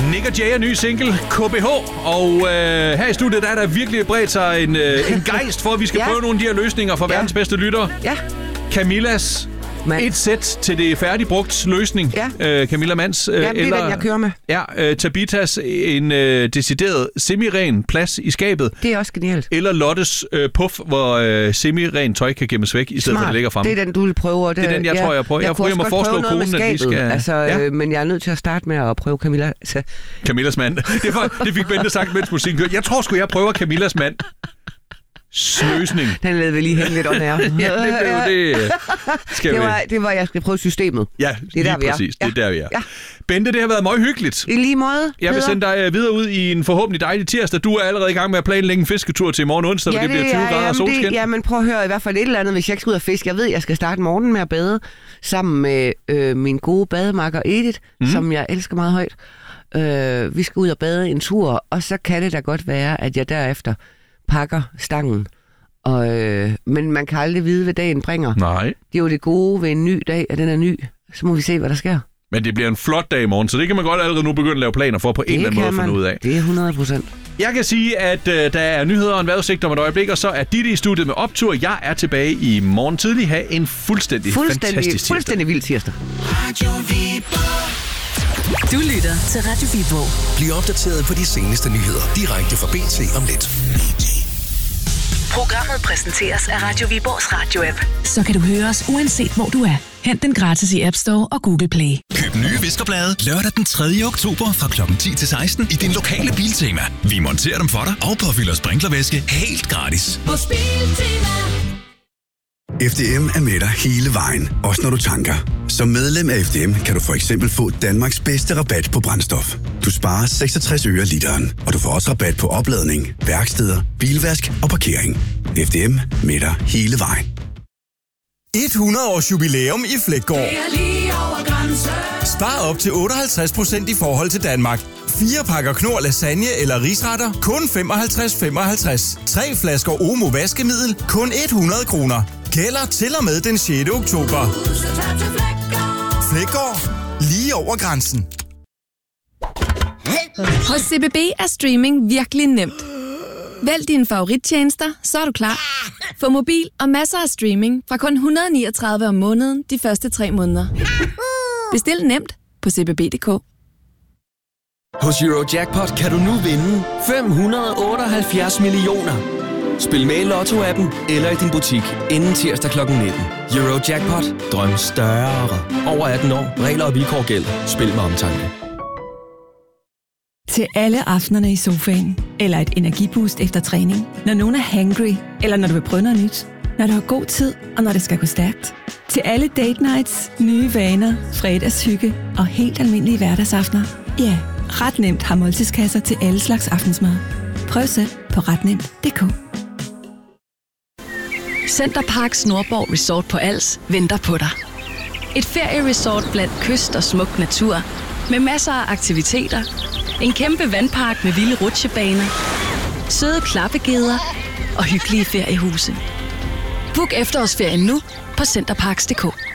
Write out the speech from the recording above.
Nick og Jay er ny single, KBH, og her i studiet der er der virkelig bredt sig en gejst for, at vi skal prøve nogle af de her løsninger for verdens bedste lyttere. Ja. Camillas et sæt til det færdigbrugt løsning. Ja. Camilla Mands. Det er den, jeg kører med. Ja, Tabitas en decideret semi-ren plads i skabet. Det er også genialt. Eller Lottes puff, hvor semi-ren tøj kan gemmes væk, i stedet for at det ligger fremme. Det er den, du vil prøve. Det er den, jeg tror, jeg prøver. Jeg må foreslå konen, at vi skal... Men jeg er nødt til at starte med at prøve Camilla. Camillas mand. Det fik Bente sagt, mens musikken kørte. Jeg tror sgu, jeg prøver Camillas mand. Sløsning. Den lavede vi lige hænge lidt under her. Det var, jeg skal prøve systemet. Ja, det er der, vi er. Præcis. Det er der, vi er. Ja. Bente, det har været meget hyggeligt. I lige måde. Jeg vil sende dig videre ud i en forhåbentlig dejlig tirsdag. Du er allerede i gang med at planlægge en fisketur til i morgen onsdag, hvor det bliver 20 grader og solskin. Ja, men prøv at høre i hvert fald et eller andet, hvis jeg ikke skal ud og fiske. Jeg ved, jeg skal starte morgenen med at bade sammen med min gode bademakker Edith, som jeg elsker meget højt. Vi skal ud og bade en tur, og så kan det da godt være, at jeg derefter pakker stangen. Men man kan aldrig vide, hvad dagen bringer. Nej. Det er jo det gode ved en ny dag, at den er ny. Så må vi se, hvad der sker. Men det bliver en flot dag i morgen, så det kan man godt allerede nu begynde at lave planer for på en eller anden måde at finde ud af. Det er 100%. Jeg kan sige, at der er nyheder og en vejrudsigt om et øjeblik, og så er Ditte i studiet med optur. Jeg er tilbage i morgen tidlig. Ha' en fuldstændig fantastisk tirsdag. Fuldstændig vild tirsdag. Du lytter til Radio Viborg. Bliv opdateret på de seneste nyheder direkte fra BT om lidt. Programmet præsenteres af Radio Viborgs radio-app. Så kan du høre os uanset hvor du er. Hent den gratis i App Store og Google Play. Køb nye viskerblade lørdag den 3. oktober fra kl. 10 til 16 i din lokale Biltema. Vi monterer dem for dig og påfylder sprinklervæske helt gratis. Hos Biltema. FDM er med dig hele vejen, også når du tanker. Som medlem af FDM kan du for eksempel få Danmarks bedste rabat på brændstof. Du sparer 66 øre literen, og du får også rabat på opladning, værksteder, bilvask og parkering. FDM med dig hele vejen. 100 års jubilæum i Fleggaard. Spar op til 58% i forhold til Danmark. 4 pakker Knorr lasagne eller risretter, kun 55,55. 3 flasker Omo vaskemiddel, kun 100 kroner. Gælder til og med den 6. oktober. Fleggaard. Lige over grænsen. Hos CBB er streaming virkelig nemt. Vælg dine favorittjenester, så er du klar. Få mobil og masser af streaming fra kun 139 om måneden de første 3 måneder. Bestil nemt på cbb.dk. Hos Eurojackpot kan du nu vinde 578 millioner. Spil med i Lotto-appen eller i din butik inden tirsdag kl. 19. Eurojackpot. Drøm større. Over 18 år. Regler og vilkår gælder. Spil med omtanke. Til alle aftenerne i sofaen, eller et energiboost efter træning, når nogen er hangry, eller når du vil prøve noget nyt, når du har god tid, og når det skal gå stærkt. Til alle date nights, nye vaner, fredagshygge og helt almindelige hverdagsaftener. Ja, ret nemt har måltidskasser til alle slags aftensmad. Prøv selv på retnemt.dk. Centerparks Nordborg Resort på Als venter på dig. Et ferieresort blandt kyst og smuk natur, med masser af aktiviteter, en kæmpe vandpark med vilde rutsjebaner, søde klappegeder og hyggelige feriehuse. Book efterårsferien nu på centerparks.dk.